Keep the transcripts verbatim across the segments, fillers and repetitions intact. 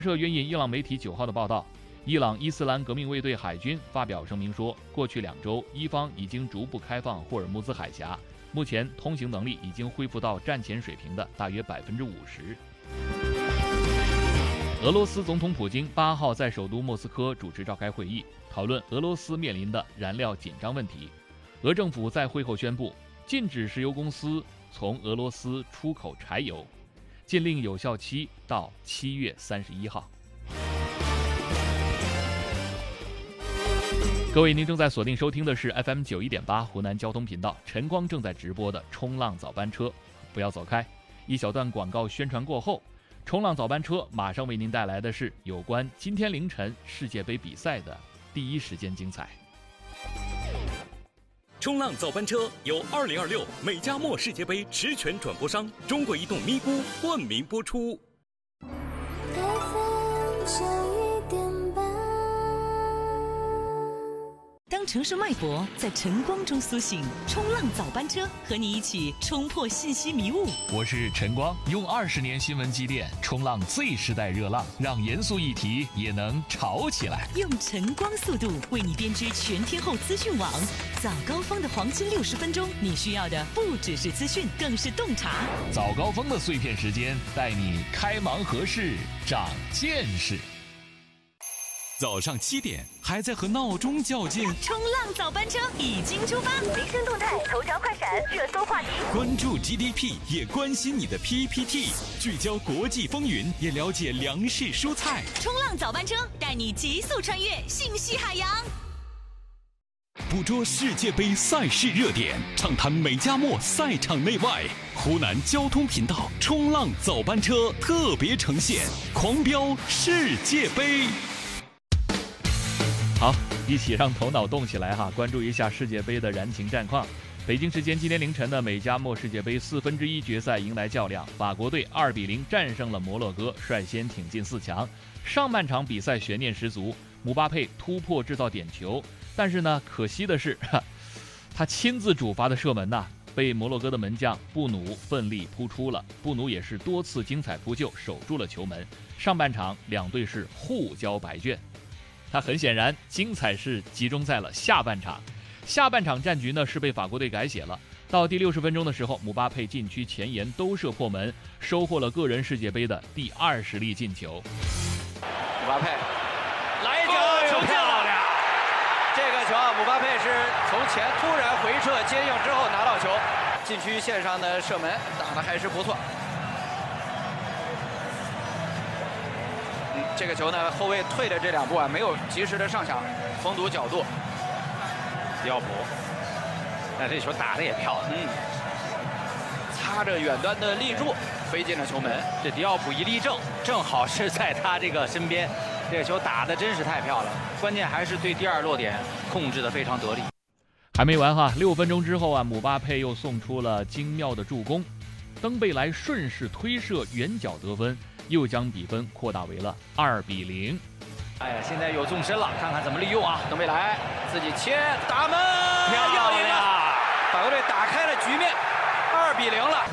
社援引伊朗媒体九号的报道，伊朗伊斯兰革命卫队海军发表声明说，过去两周，伊方已经逐步开放霍尔木兹海峡，目前通行能力已经恢复到战前水平的大约百分之五十。俄罗斯总统普京八号在首都莫斯科主持召开会议，讨论俄罗斯面临的燃料紧张问题。俄政府在会后宣布，禁止石油公司从俄罗斯出口柴油，禁令有效期到七月三十一号。各位，您正在锁定收听的是 F M 九一点八湖南交通频道，晨光正在直播的冲浪早班车，不要走开。一小段广告宣传过后，冲浪早班车马上为您带来的是有关今天凌晨世界杯比赛的第一时间精彩。 冲浪早班车由二零二六美加墨世界杯实权转播商中国移动咪咕冠名播出。 当城市脉搏在晨光中苏醒，冲浪早班车和你一起冲破信息迷雾。 我是晨光，用二十年新闻积淀，冲浪 Z 时代热浪，让严肃议题也能潮起来。 用晨光速度为你编织全天候资讯网，早高峰的黄金六十分钟，你需要的不只是资讯，更是洞察。 早高峰的碎片时间，带你开盲盒式，长见识。 早上七点还在和闹钟较劲， 冲浪早班车已经出发， 民生动态、头条快闪、热搜话题， 关注 G D P 也关心你的 P P T， 聚焦国际风云也了解粮食蔬菜。 冲浪早班车带你急速穿越信息海洋， 捕捉世界杯赛事热点，畅谈美加墨赛场内外。湖南交通频道冲浪早班车特别呈现，狂飙世界杯。 好，一起让头脑动起来哈！关注一下世界杯的燃情战况。北京时间今天凌晨的美加墨世界杯四分之一决赛迎来较量，法国队二比零战胜了摩洛哥，率先挺进四强。上半场比赛悬念十足，姆巴佩突破制造点球，但是呢，可惜的是，他亲自主罚的射门呐，被摩洛哥的门将布努奋力扑出了。布努也是多次精彩扑救，守住了球门。上半场两队是互交白卷。他很显然，精彩是集中在了下半场。下半场战局呢是被法国队改写了。到第六十分钟的时候，姆巴佩禁区前沿兜射破门，收获了个人世界杯的第二十粒进球。 姆巴佩来一脚，球漂亮！这个球啊，姆巴佩是从前突然回撤接应之后拿到球，禁区线上的射门打得还是不错。这个球呢，后卫退的这两步啊，没有及时的上抢，封堵角度。要补，但这球打得也漂亮，嗯，擦着远端的立柱飞进了球门。这迪奥普一立正，正好是在他这个身边，这个球打得真是太漂亮，关键还是对第二落点控制得非常得力。 还没完哈，六分钟之后啊，姆巴佩又送出了精妙的助攻，登贝莱顺势推射远角得分。又将比分扩大为了二比零。 哎呀，现在有纵深了，看看怎么利用啊！登贝莱自己切打门，漂亮！法国队打开了局面，二比零了。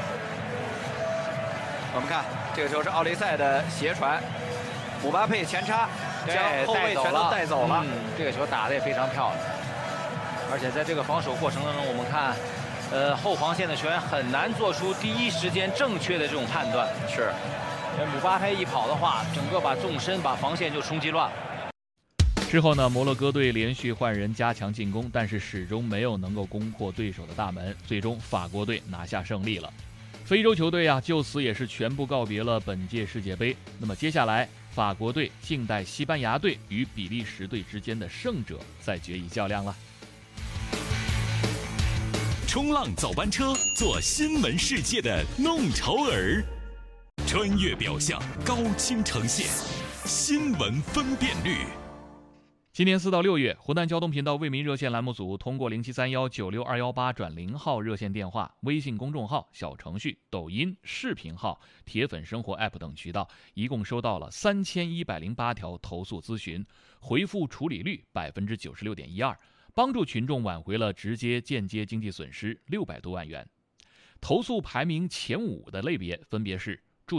我们看这个球是奥雷塞的斜传，姆巴佩前插，将后卫全都带走了。嗯，这个球打得也非常漂亮，而且在这个防守过程当中，我们看。呃，后防线的球员很难做出第一时间正确的这种判断。是，姆巴佩一跑的话，整个把纵深把防线就冲击乱了。 之后呢，摩洛哥队连续换人加强进攻，但是始终没有能够攻破对手的大门，最终法国队拿下胜利了。非洲球队啊，就此也是全部告别了本届世界杯。那么接下来，法国队静待西班牙队与比利时队之间的胜者再决一较量了。 冲浪早班车，做新闻世界的弄潮儿，穿越表象，高清呈现，新闻分辨率。 今年四到六月，湖南交通频道为民热线栏目组通过零七三幺九六二幺八转零号热线电话、微信公众号、小程序、抖音视频号、铁粉生活 App 等渠道，一共收到了三千一百零八条投诉咨询，回复处理率百分之九十六点一二。帮助群众挽回了直接、间接经济损失六百多万元。投诉排名前五的类别分别是住建、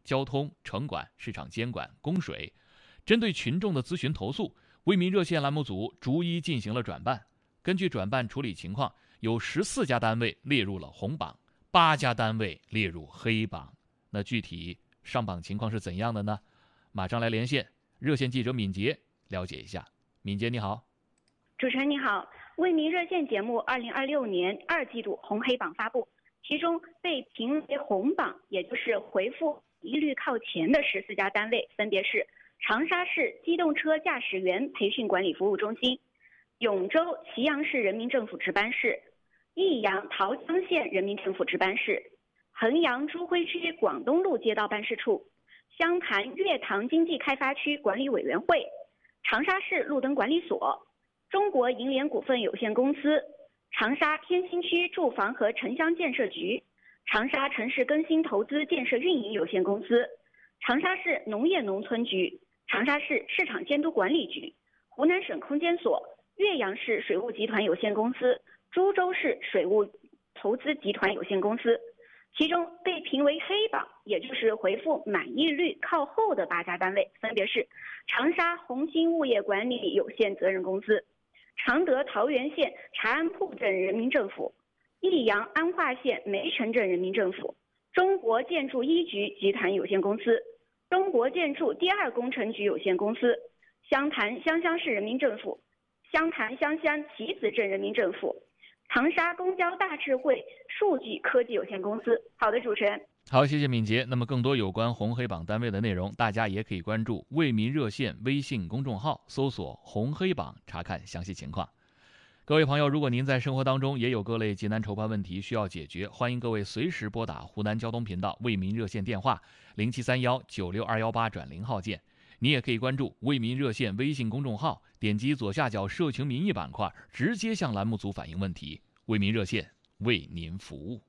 交通、城管、市场监管、供水。针对群众的咨询投诉，为民热线栏目组逐一进行了转办。根据转办处理情况，有十四家单位列入了红榜，八家单位列入黑榜。那具体上榜情况是怎样的呢？马上来连线热线记者敏杰了解一下。敏杰你好。 主持人你好，为民热线节目二零二六年二季度红黑榜发布，其中被评为红榜，也就是回复一律靠前的十四家单位，分别是长沙市机动车驾驶员培训管理服务中心、永州祁阳市人民政府值班室、益阳桃江县人民政府值班室、衡阳朱辉区广东路街道办事处、湘潭粤塘经济开发区管理委员会、长沙市路灯管理所、中国银联股份有限公司、长沙天心区住房和城乡建设局、长沙城市更新投资建设运营有限公司、长沙市农业农村局、长沙市市场监督管理局、湖南省空间所、岳阳市水务集团有限公司、株洲市水务投资集团有限公司。其中被评为黑榜，也就是回复满意率靠后的八家单位，分别是长沙红星物业管理有限责任公司、常德桃源县茶安铺镇人民政府、益阳安化县梅城镇人民政府、中国建筑一局集团有限公司、中国建筑第二工程局有限公司、湘潭湘乡市人民政府、湘潭湘乡旗子镇人民政府、长沙公交大智慧数据科技有限公司。好的，主持人。 好，谢谢敏杰。那么更多有关红黑榜单位的内容，大家也可以关注为民热线微信公众号，搜索红黑榜查看详细情况。各位朋友，如果您在生活当中也有各类急难愁烦问题需要解决，欢迎各位随时拨打湖南交通频道为民热线电话零七三幺九六二幺八转零号键。你也可以关注为民热线微信公众号，点击左下角社群民意板块，直接向栏目组反映问题。为民热线为您服务。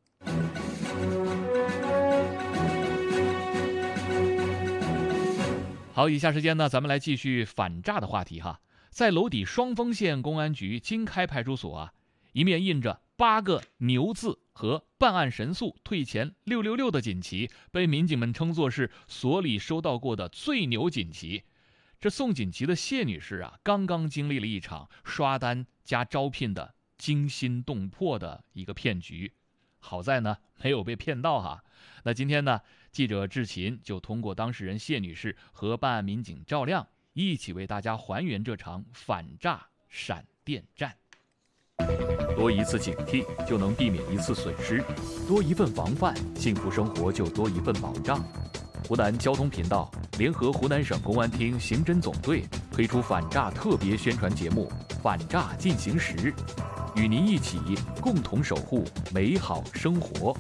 好，以下时间呢，咱们来继续反诈的话题哈。在娄底双峰县公安局经开派出所啊，一面印着八个牛字和办案神速退钱六六六的锦旗，被民警们称作是所里收到过的最牛锦旗。这送锦旗的谢女士啊，刚刚经历了一场刷单加招聘的惊心动魄的一个骗局，好在呢没有被骗到哈。那今天呢，记者志勤就通过当事人谢女士和办案民警赵亮一起为大家还原这场反诈闪电战。多一次警惕，就能避免一次损失；多一份防范，幸福生活就多一份保障。湖南交通频道联合湖南省公安厅刑侦总队推出反诈特别宣传节目《反诈进行时》，与您一起共同守护美好生活。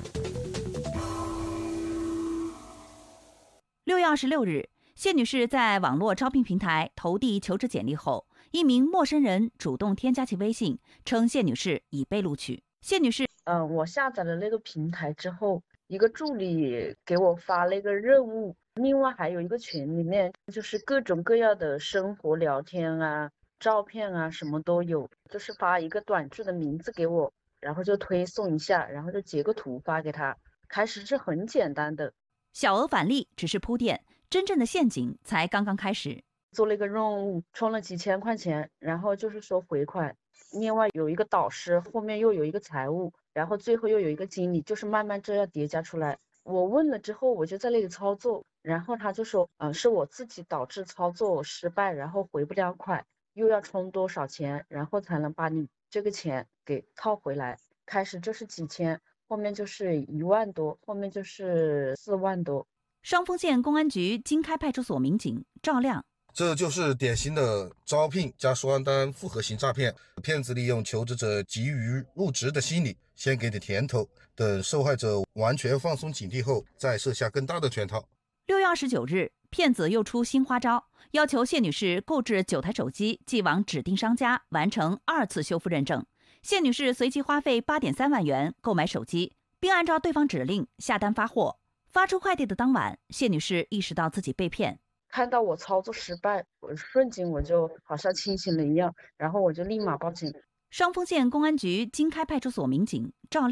六月二十六日，谢女士在网络招聘平台投递求职简历后，一名陌生人主动添加其微信，称谢女士已被录取。谢女士， 嗯、呃，我下载了那个平台之后，一个助理给我发了一个任务，另外还有一个群里面就是各种各样的生活聊天啊、照片啊，什么都有，就是发一个短句的名字给我，然后就推送一下，然后就截个图发给他。开始是很简单的， 小额返利只是铺垫，真正的陷阱才刚刚开始。 做了一个任务，充了几千块钱，然后就是说回款，另外有一个导师，后面又有一个财务，然后最后又有一个经理，就是慢慢这样叠加出来。我问了之后，我就在那里操作，然后他就说，嗯、呃，是我自己导致操作失败，然后回不了款，又要充多少钱，然后才能把你这个钱给套回来。开始就是几千，后面就是一万多，后面就是四万多。 双峰县公安局经开派出所民警赵亮， 这就是典型的招聘加刷单复合型诈骗，骗子利用求职者急于入职的心理，先给点甜头，等受害者完全放松警惕后，再设下更大的圈套。 六月二十九日，骗子又出新花招，要求谢女士购置九台手机，寄往指定商家完成二次修复认证。谢女士随即花费八点三万元购买手机，并按照对方指令下单发货。发出快递的当晚，谢女士意识到自己被骗， 看到我操作失败，我瞬间我就好像清醒了一样，然后我就立马报警。 双峰县公安局经开派出所民警赵亮，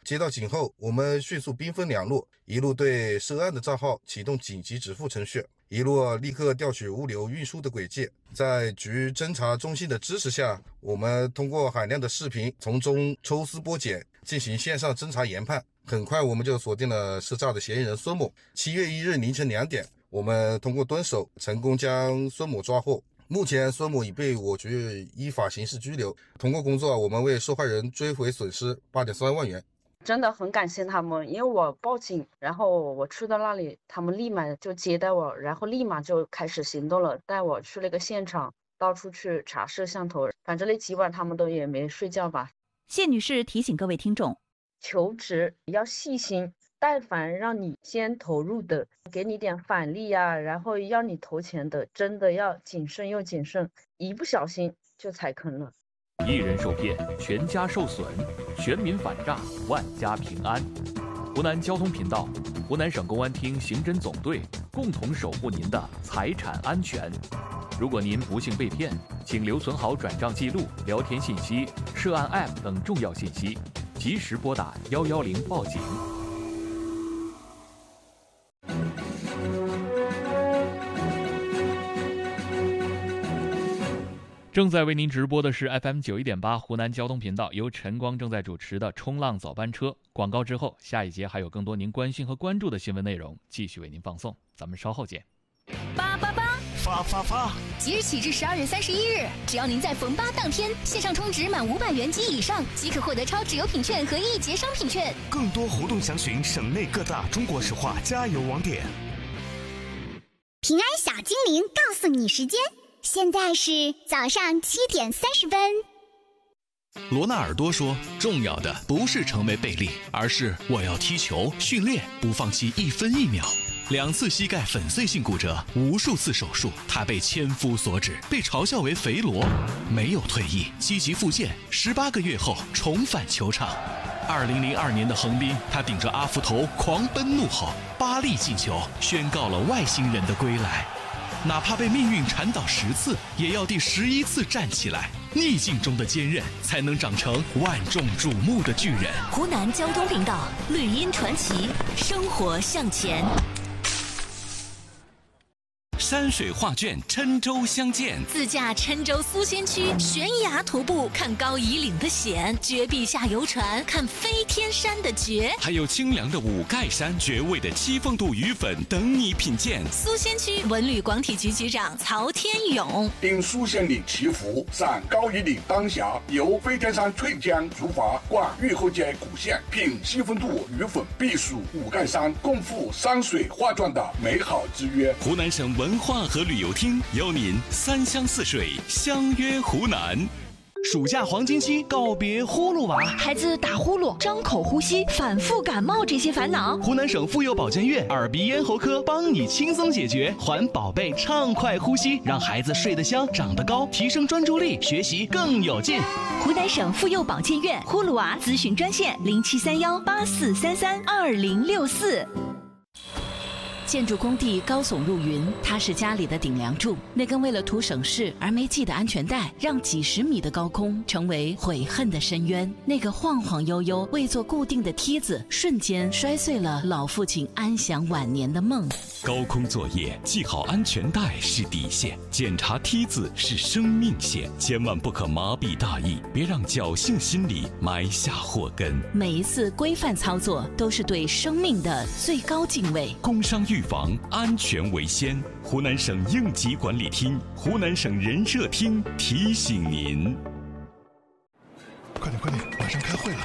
接到警后，我们迅速兵分两路，一路对涉案的账号启动紧急止付程序，一路立刻调取物流运输的轨迹。在局侦查中心的支持下，我们通过海量的视频从中抽丝剥茧，进行线上侦查研判。很快我们就锁定了涉诈的嫌疑人孙某。七月一日凌晨两点，我们通过蹲守成功将孙某抓获。目前孙某已被我局依法刑事拘留。通过工作，我们为受害人追回损失 八点三万元。 真的很感谢他们，因为我报警，然后我去到那里，他们立马就接待我，然后立马就开始行动了，带我去了个现场，到处去查摄像头。反正那几晚他们都也没睡觉吧。 谢女士提醒各位听众， 求职要细心，但凡让你先投入的，给你点返利啊，然后要你投钱的，真的要谨慎又谨慎，一不小心就踩坑了。 一人受骗，全家受损，全民反诈，万家平安。湖南交通频道、湖南省公安厅刑侦总队共同守护您的财产安全。如果您不幸被骗，请留存好转账记录、聊天信息、涉案 App 等重要信息，及时拨打一一零报警。正在为您直播的是 F M 九十一点八 湖南交通频道，由晨光正在主持的冲浪早班车。广告之后，下一节还有更多您关心和关注的新闻内容继续为您放送，咱们稍后见。 八八八发发发！ 即日起至十二月三十一日，只要您在逢八当天线上充值满五百元及以上，即可获得超值有品券和一节商品券。 更多活动详询省内各大中国石化加油网点。 平安小精灵告诉你时间。现在是早上七点三十分。 罗纳尔多说，重要的不是成为贝利，而是我要踢球、训练，不放弃一分一秒。两次膝盖粉碎性骨折，无数次手术，他被千夫所指，被嘲笑为肥罗，没有退役，积极复健，十八个月后重返球场。二零零二年的横滨，他顶着阿福头狂奔怒吼，巴利进球，宣告了外星人的归来。哪怕被命运缠倒十次，也要第十一次站起来。逆境中的坚韧，才能长成万众瞩目的巨人。 湖南交通频道，绿茵传奇，生活向前。 山水画卷，郴州相见。 自驾郴州苏仙区，悬崖徒步看高夷岭的险，绝壁下游船看飞天山的绝， 还有清凉的五盖山、绝味的七凤肚鱼粉等你品鉴。 苏仙区文旅广体局局长曹天勇： 因苏仙岭祈福，赏高夷岭丹霞，游飞天山翠江竹筏，逛玉后街古县，品七凤肚鱼粉，避暑五盖山，共赴山水画卷的美好之约。 湖南省文化和旅游厅邀您三湘四水相约湖南。 暑假黄金期，告别呼噜娃， 孩子打呼噜、张口呼吸、反复感冒这些烦恼， 湖南省妇幼保健院耳鼻咽喉科帮你轻松解决，还宝贝畅快呼吸，让孩子睡得香、长得高，提升专注力，学习更有劲。 湖南省妇幼保健院呼噜娃咨询专线零七三幺八四三三二零六四。 建筑工地高耸入云，它是家里的顶梁柱。那根为了图省事而没系的安全带，让几十米的高空成为悔恨的深渊。那个晃晃悠悠、未做固定的梯子，瞬间摔碎了老父亲安享晚年的梦。 高空作业，系好安全带是底线，检查梯子是生命线，千万不可麻痹大意，别让侥幸心理埋下祸根。 每一次规范操作，都是对生命的最高敬畏。 工伤预防，安全为先。湖南省应急管理厅、湖南省人社厅提醒您。 快点快点，马上开会了。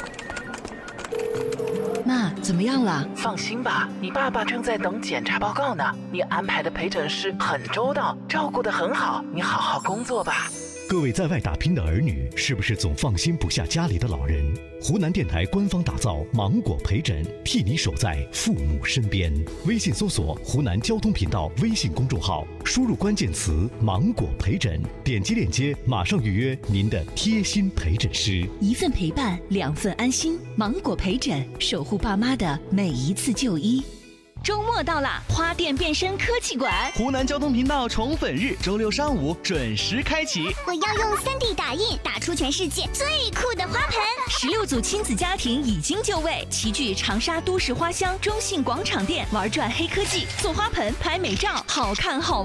妈，怎么样了？ 放心吧，你爸爸正在等检查报告呢。你安排的陪诊师很周到，照顾得很好，你好好工作吧。 各位在外打拼的儿女，是不是总放心不下家里的老人？湖南电台官方打造芒果陪诊，替你守在父母身边。微信搜索湖南交通频道微信公众号，输入关键词芒果陪诊，点击链接马上预约您的贴心陪诊师。 一份陪伴，两份安心。芒果陪诊，守护爸妈的每一次就医。 周末到了，花店变身科技馆， 湖南交通频道宠粉日，周六上午准时开启。 我要用 三 D 打印打出全世界最酷的花盆。 十六组亲子家庭已经就位，齐聚长沙都市花乡中信广场店，玩转黑科技，做花盆、拍美照，好看好玩。